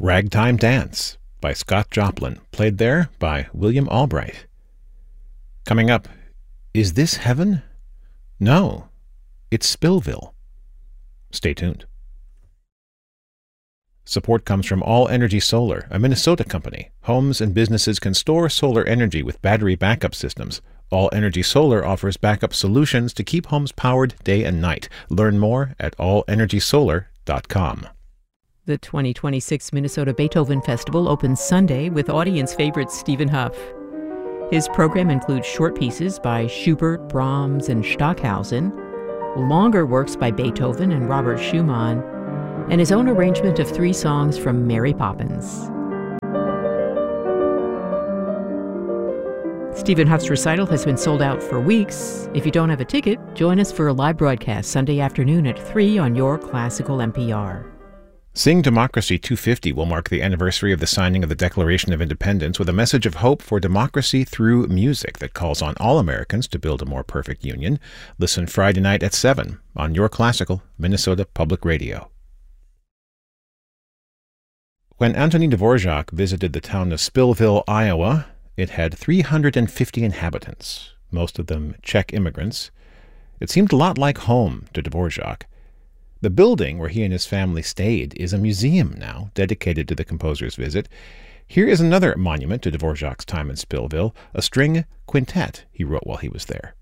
Ragtime Dance by Scott Joplin, played there by William Albright. Coming up, is this heaven? No, it's Spillville. Stay tuned. Support comes from All Energy Solar, a Minnesota company. Homes and businesses can store solar energy with battery backup systems. All Energy Solar offers backup solutions to keep homes powered day and night. Learn more at allenergysolar.com. The 2026 Minnesota Beethoven Festival opens Sunday with audience favorite Stephen Huff. His program includes short pieces by Schubert, Brahms, and Stockhausen, longer works by Beethoven and Robert Schumann, and his own arrangement of 3 songs from Mary Poppins. Stephen Huff's recital has been sold out for weeks. If you don't have a ticket, join us for a live broadcast Sunday afternoon at 3 on your classical NPR. Sing Democracy 250 will mark the anniversary of the signing of the Declaration of Independence with a message of hope for democracy through music that calls on all Americans to build a more perfect union. Listen Friday night at 7 on your classical Minnesota Public Radio. When Antonin Dvorak visited the town of Spillville, Iowa, it had 350 inhabitants, most of them Czech immigrants. It seemed a lot like home to Dvorak. The building where he and his family stayed is a museum now, dedicated to the composer's visit. Here is another monument to Dvorak's time in Spillville, a string quintet he wrote while he was there.